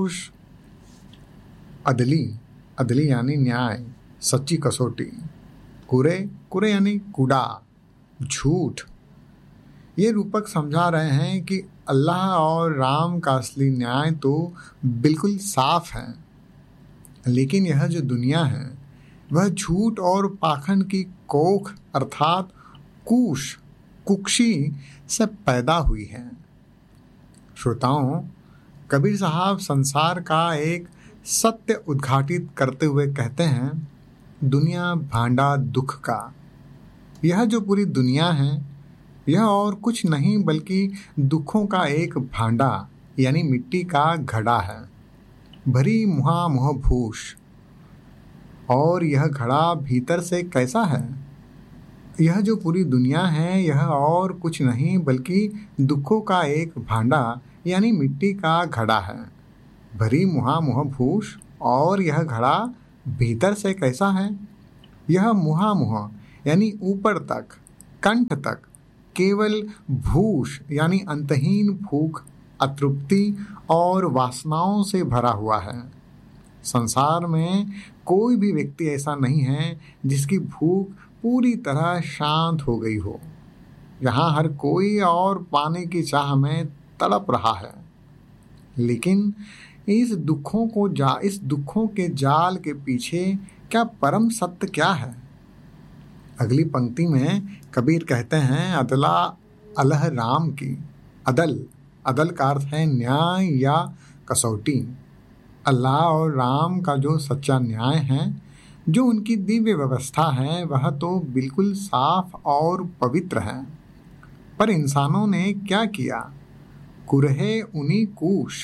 कुश, अदली, अदली यानी न्याय, सच्ची कसौटी, कुरे, कुरे यानी कूड़ा, झूठ। ये रूपक समझा रहे हैं कि अल्लाह और राम का असली न्याय तो बिल्कुल साफ है, लेकिन यह जो दुनिया है वह झूठ और पाखंड की कोख अर्थात कुश, कुक्षी से पैदा हुई है। श्रोताओं, कबीर साहब संसार का एक सत्य उद्घाटित करते हुए कहते हैं, दुनिया भांडा दुख का। यह जो पूरी दुनिया है यह और कुछ नहीं बल्कि दुखों का एक भांडा यानी मिट्टी का घड़ा है, भरी मुहामुह भूष। और यह घड़ा भीतर से कैसा है? यह जो पूरी दुनिया है यह और कुछ नहीं बल्कि दुखों का एक भांडा यानी मिट्टी का घड़ा है, भरी मुहामुह भूष। और यह घड़ा भीतर से कैसा है? यह मुहामुह यानी ऊपर तक, कंठ तक केवल भूष यानी अंतहीन भूख, अतृप्ति और वासनाओं से भरा हुआ है। संसार में कोई भी व्यक्ति ऐसा नहीं है जिसकी भूख पूरी तरह शांत हो गई हो। यहाँ हर कोई और पाने की चाह में तड़प रहा है। लेकिन इस दुखों के जाल के पीछे क्या परम सत्य क्या है? अगली पंक्ति में कबीर कहते हैं, अदला अलह राम की। अदल, अदल का अर्थ है न्याय या कसौटी। अल्लाह और राम का जो सच्चा न्याय है, जो उनकी दिव्य व्यवस्था है, वह तो बिल्कुल साफ और पवित्र है। पर इंसानों ने क्या किया? कुरहे उन्हीं कुश।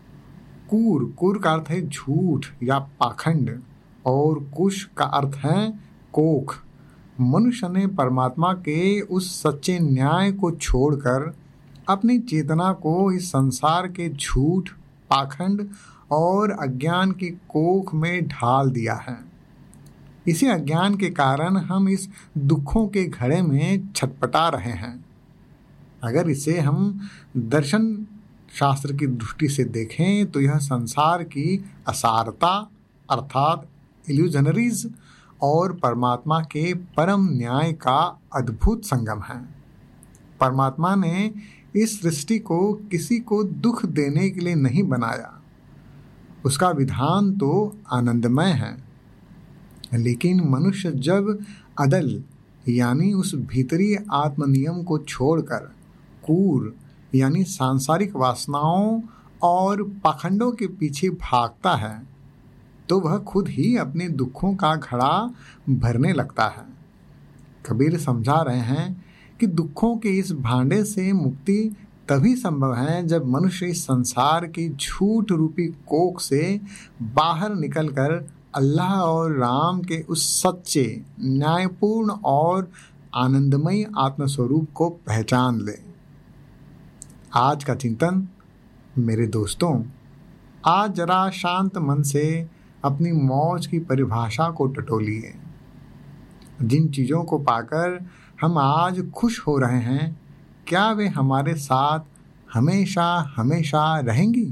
कुर का अर्थ है झूठ या पाखंड और कुश का अर्थ है कोख। मनुष्य ने परमात्मा के उस सच्चे न्याय को छोड़कर अपनी चेतना को इस संसार के झूठ, पाखंड और अज्ञान की कोख में ढाल दिया है। इसी अज्ञान के कारण हम इस दुखों के घड़े में छटपटा रहे हैं। अगर इसे हम दर्शन शास्त्र की दृष्टि से देखें तो यह संसार की असारता अर्थात इल्यूजनरीज और परमात्मा के परम न्याय का अद्भुत संगम है। परमात्मा ने इस सृष्टि को किसी को दुख देने के लिए नहीं बनाया। उसका विधान तो आनंदमय है, लेकिन मनुष्य जब अदल यानी उस भीतरी आत्मनियम को छोड़कर कूर यानी सांसारिक वासनाओं और पाखंडों के पीछे भागता है तो वह खुद ही अपने दुखों का घड़ा भरने लगता है। कबीर समझा रहे हैं कि दुखों के इस भांडे से मुक्ति तभी संभव है जब मनुष्य इस संसार की झूठ रूपी कोख से बाहर निकलकर अल्लाह और राम के उस सच्चे, न्यायपूर्ण और आनंदमयी आत्मस्वरूप को पहचान ले। आज का चिंतन मेरे दोस्तों, आज जरा शांत मन से अपनी मौज की परिभाषा को टटोलिए। जिन चीज़ों को पाकर हम आज खुश हो रहे हैं, क्या वे हमारे साथ हमेशा हमेशा रहेंगी?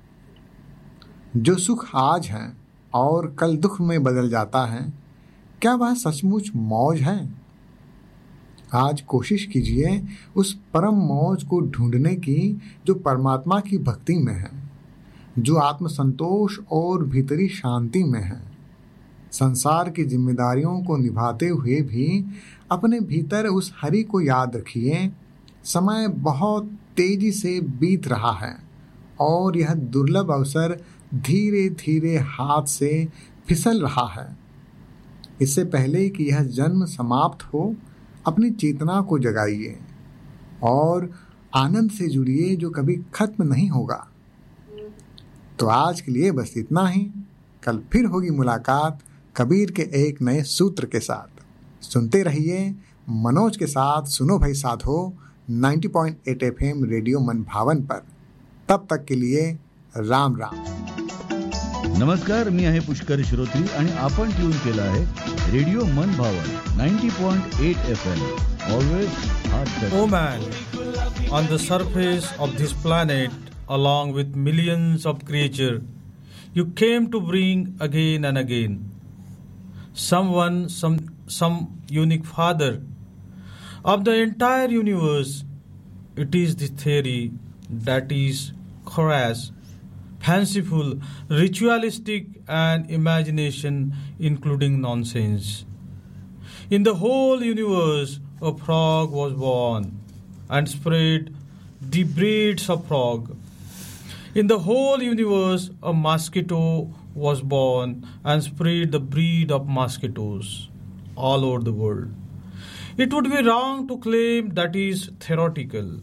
जो सुख आज है और कल दुख में बदल जाता है, क्या वह सचमुच मौज है? आज कोशिश कीजिए उस परम मौज को ढूंढने की जो परमात्मा की भक्ति में है, जो आत्मसंतोष और भीतरी शांति में है। संसार की जिम्मेदारियों को निभाते हुए भी अपने भीतर उस हरि को याद रखिए। समय बहुत तेजी से बीत रहा है और यह दुर्लभ अवसर धीरे धीरे हाथ से फिसल रहा है। इससे पहले कि यह जन्म समाप्त हो, अपनी चेतना को जगाइए और आनंद से जुड़िए जो कभी खत्म नहीं होगा। तो आज के लिए बस इतना ही। कल फिर होगी मुलाकात कबीर के एक नए सूत्र के साथ। सुनते रहिए मनोज के साथ सुनो भाई साधो 90.8 FM रेडियो मन भावन पर। तब तक के लिए राम राम। नमस्कार, मी आहे पुष्कर श्रोत्री आणि आपण ट्यून केला आहे रेडिओ मन भावन 90.8 FM. Always heart. Oh man, on the surface of this planet, along with millions of creatures, you came to bring again and again. Someone, some unique father of the entire universe. It is the theory that is crass, fanciful, ritualistic, and imagination, including nonsense. In the whole universe, a frog was born and spread the breeds of frog. In the whole universe, a mosquito was born and spread the breed of mosquitoes all over the world. It would be wrong to claim that is theoretical.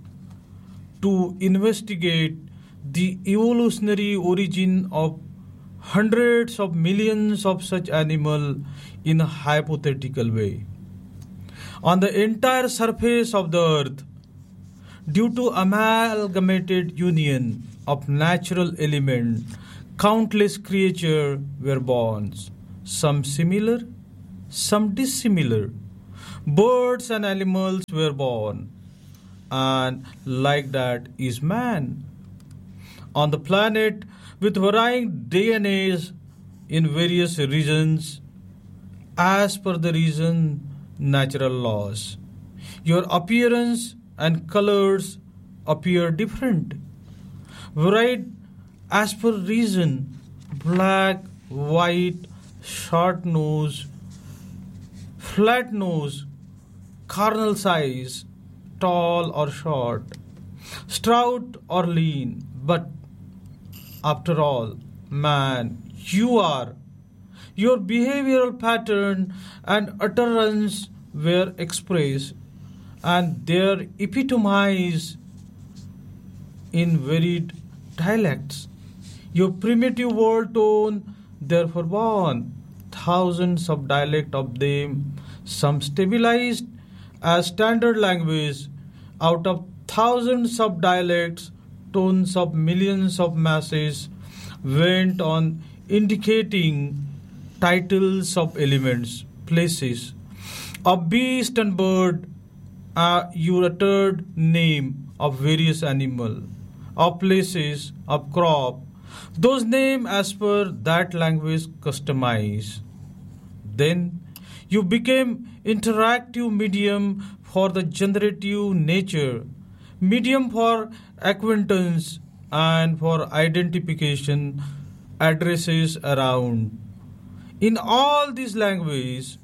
To investigate the evolutionary origin of hundreds of millions of such animals in a hypothetical way. On the entire surface of the earth, due to amalgamated union of natural elements, countless creatures were born, some similar, some dissimilar. Birds and animals were born, and like that is man. On the planet, with varying DNAs in various regions, as per the reason, natural laws. Your appearance and colors appear different. Varied as per reason, black, white, short nose, flat nose, carnal size, tall or short, stout or lean. But after all, man, you are. Your behavioral pattern and utterance were expressed, and their epitomized in varied dialects. Your primitive word tone, therefore born, thousands of dialects of them, some stabilized as standard language. Out of thousands of dialects, tones of millions of masses went on indicating titles of elements, places, of beast and bird, you uttered name of various animal, of places, of crop, those names as per that language customized. Then you became interactive medium for the generative nature, medium for acquaintance and for identification, addresses around. In all these languages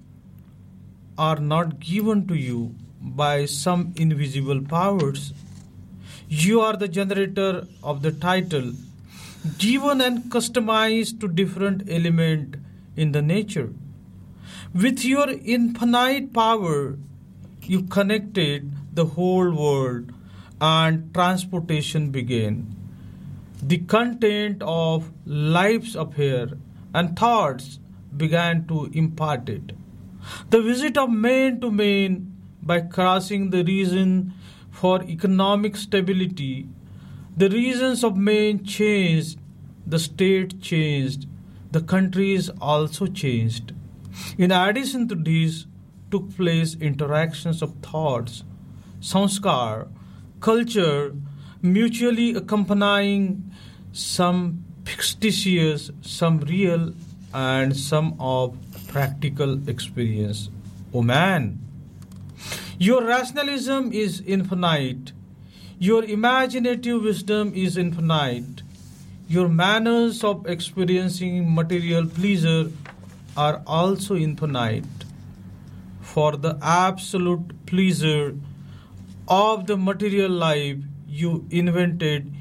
are not given to you by some invisible powers. You are the generator of the title, given and customized to different element in the nature. With your infinite power, you connected the whole world and transportation began. The content of life's affair and thoughts began to impart it. The visit of man to man by crossing the reason for economic stability, the reasons of man changed, the state changed, the countries also changed. In addition to this, took place interactions of thoughts, sanskar, culture, mutually accompanying, some fictitious, some real, and some of practical experience. O man, your rationalism is infinite. Your imaginative wisdom is infinite. Your manners of experiencing material pleasure are also infinite. For the absolute pleasure of the material life, you invented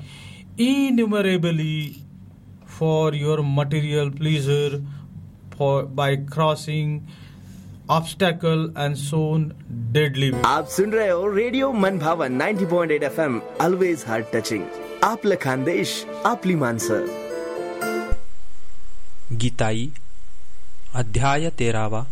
innumerably for your material pleasure by crossing obstacle and sown deadly. आप सुन रहे हो radio मन भावन 90.8 FM, always heart touching. आपलं खानदेश, आपली माणसं. गीताई अध्याय 13.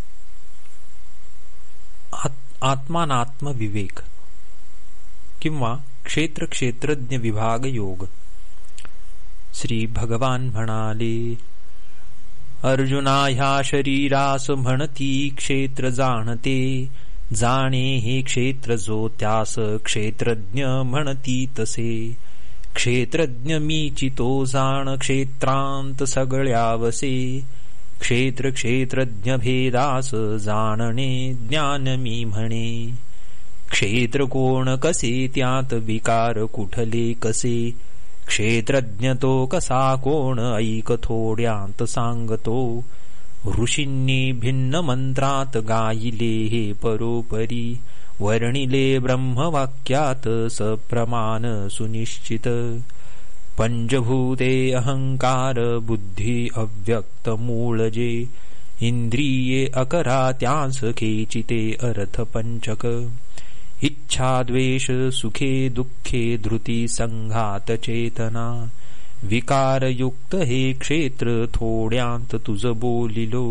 आत्मानात्म विवेक किंवा क्षेत्र क्षेत्रज्ञ विभाग योग. श्री भगवान म्हणाले, अर्जुना ह्या शरीरास म्हणती क्षेत्र जाणते, जाणे हे क्षेत्र जो त्यास क्षेत्रज्ञ म्हणती तसे. क्षेत्रज्ञ मीचितो जाण क्षेत्रांत सगळ्यावसे, क्षेत्र क्षेत्रज्ञ भेदास जाणणे ज्ञान मी म्हणे. क्षेत्र कोण कसे त्यात विकार कुठले कसे, क्षेत्रज्ञ तो कसा कोण ऐक थोड्यात सांगतो. ऋषींनी भिन्न मंत्रात गायिले हे परोपरी, वर्णिले ब्रह्मवाक्यात सप्रमाण सुनिश्चित. पंचभूते अहंकार बुद्धी अव्यक्त मूळ जे, इंद्रिये अकरा त्यास खेचिते अर्थ पंचक. इच्छा द्वेष सुखे दुःखे धृती संघात चेतना, विकारयुक्त हे क्षेत्र थोड्यांत तुझ बोलिलो.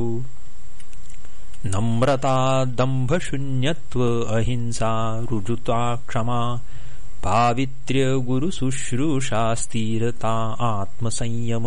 नम्रता दंभ शून्यत्व अहिंसा रुजुता क्षमा, पावित्र्य गुरु शुश्रूषा स्थिरता आत्मसंयम.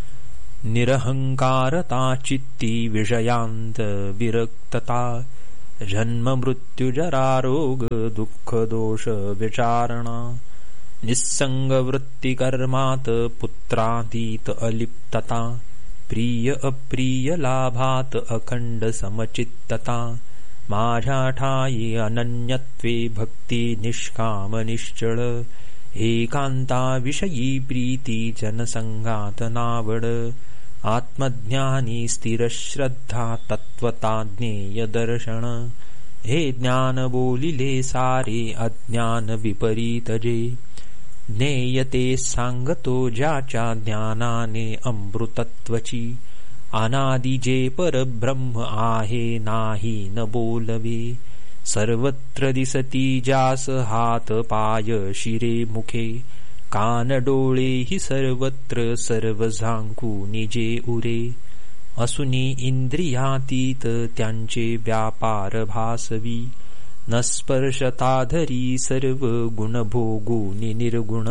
निरहंकारता चित्ती विषयांत विरक्तता, जन्म मृत्यू जरा रोग दुःख दोष विचारणा. निस्संग वृत्ती कर्मात पुत्रातीत अलिप्तता, प्रिय अप्रिय लाभात अखंड समचित्तता. माझ्या ठाई अनन्यत्वे भक्ती निष्काम निश्चळ, एकांता विषयी प्रीती जनसंगात नावड. आत्मज्ञानी स्थिर श्रद्धा तत्वता ज्ञेय दर्शन, हे ज्ञान बोलिले सारे अज्ञान विपरीत जे. ज्ञेयते सांगतो ज्याच्या ज्ञानाने अमृतत्वची, अनादि जे परब्रह्म आहे नाही न बोलवे. सर्वत्र दिसती ज्यास हात पाय शिरे मुखे, कान डोळे हि सर्वत्र सर्व झांकू निजे उरे. असुनी इंद्रियातीत त्यांचे व्यापार भासवी, न स्पर्शताधरी सर्व गुण भोगूनि निर्गुण.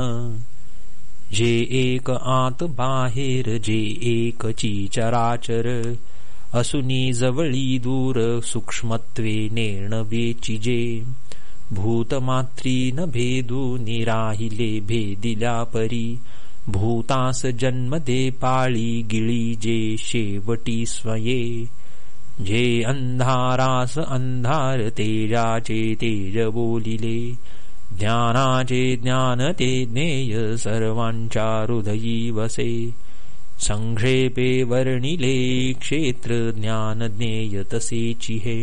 जे एक आत बाहेर जे एकची चराचर, असुनी जवळी दूर सूक्ष्मत्वे नेणवेची जे. भूतमात्री न भेदू निराहिले भेदिल्या परी, भूतास जन्म दे पाळी गिळी जे शेवटी स्वये. जे अंधारास अंधार तेजाचे तेज बोलिले, ज्ञानाचे ज्ञान ते ज्ञेय सर्वांच्या हृदयी वसे. संक्षेपे वर्णिले क्षेत्र ज्ञान ज्ञेय तसेची हे.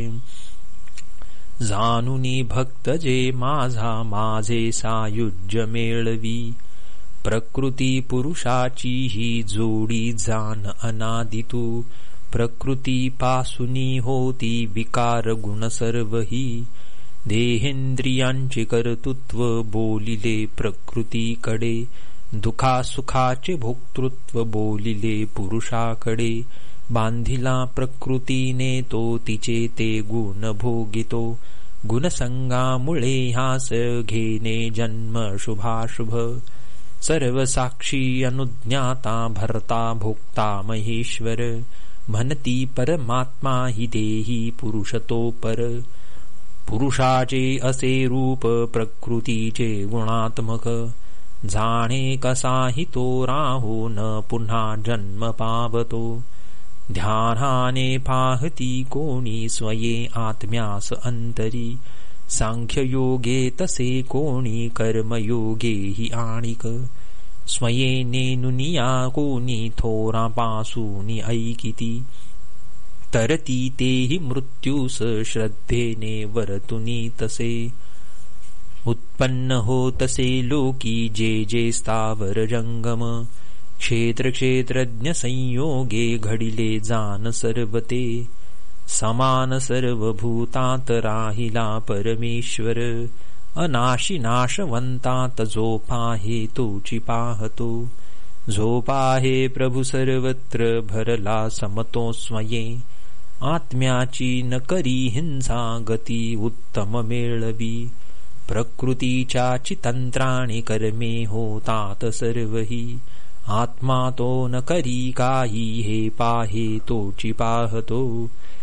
जानुनी भक्त जे माझा माझे सायुज्य मेळवी, प्रकृती पुरुषाची ही जोडी जाण अनादितू. प्रकृती पासुनी होती विकार गुण सर्वही, देहेंद्रियांचे कर्तृत्व बोलिले प्रकृतीकडे. दुखासुखाचे भोक्तृत्व बोलिले पुरुषाकडे. बांधिला प्रकृतीने तो तिचे ते गुण भोगितो. गुणसंगामुळे ह्यास घेणे जन्म शुभाशुभ. सर्व साक्षी अनुज्ञाता भरता भोक्ता महेश्वर. म्हणती परमात्मा हि देही पुरुषतो पर. पुरुषाचे असे रूप प्रकृतीचे गुणात्मक. जाणे कसाही तो राहो न पुन्हा जन्म पावतो. ध्यानाने पाहती कोणी स्वये आत्म्यास अंतरी. सांख्ययोगे तसे कोणी कर्मयोगे हि आणिक. स्वये नेनुनिया कोणी थोरापासूनी ऐकिती. तरती तेहि मृत्यूस श्रद्धेने वरतुनी तसे. उत्पन्न होतसे लोकी जे जे स्थावर जंगम. क्षेत्र क्षेत्रज्ञ संयोगे घडिले जान सर्वते. समान सर्वभूतात राहिला परमेश्वर. अनाशी नाशवंतात जो पाहे तोची पाहतो. जो पाहे प्रभु सर्वत्र भरला समतो स्वये. आत्म्याची न करी हिंसा गती उत्तम मेळवी. प्रकृतीच्या चितंत्राणी कर्मे होतात सर्वही. आत्मा तो न करी काही हे पाहे तोची पाहतो.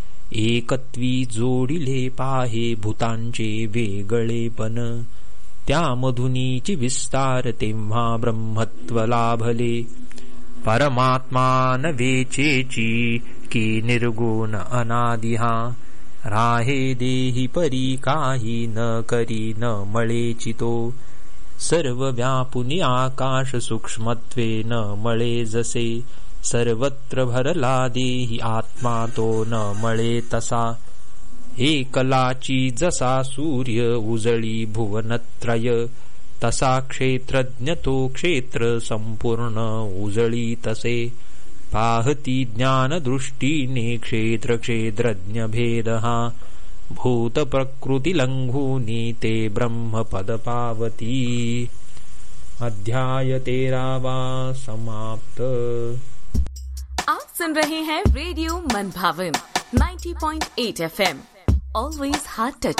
एकत्वी जोडिले पाहे भूतांचे वेगळेपण. त्यामधुनीची विस्तार तेव्हा ब्रह्मत्व लाभले. परमात्मा नवेचेची की निर्गुण अनादिहा, राहे देही परी काही न करी न मळेची तो. सर्व व्यापुनी आकाश सूक्ष्मत्वे न मळे जसे, सर्वत्र भरला देही आत्मा तो न मळे तसा. एकलाची जसा सूर्य उजळी भुवनत्रय, तसा क्षेत्रज्ञ तो क्षेत्र संपूर्ण उजळी तसे. पाहती ज्ञानदृष्टीने क्षेत्र क्षेत्रज्ञ भेद हा, भूत प्रकृती लंघूनी ते ब्रह्मपद पावती. अध्याय 13वां समाप्त. आप सुन रहे हैं रेडियो मनभावन 90.8 FM, ऑलवेज हार्ट टचिंग.